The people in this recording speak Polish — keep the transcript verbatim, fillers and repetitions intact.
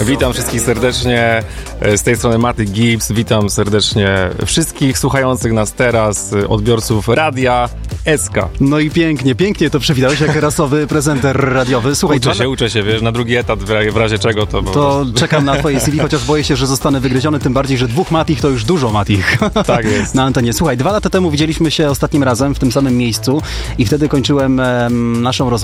Witam wszystkich serdecznie, z tej strony Maty Gibbs, witam serdecznie wszystkich słuchających nas teraz, odbiorców Radia S K. No i pięknie, pięknie to przywitałeś jak rasowy prezenter radiowy. Słuchaj, uczę się, uczę się, wiesz, na drugi etat w razie czego to... To czekam na twoje C V, chociaż boję się, że zostanę wygryziony, tym bardziej, że dwóch Matich to już dużo Matich. Tak jest. Na antenie. Słuchaj, dwa lata temu widzieliśmy się ostatnim razem w tym samym miejscu i wtedy kończyłem em, naszą rozmowę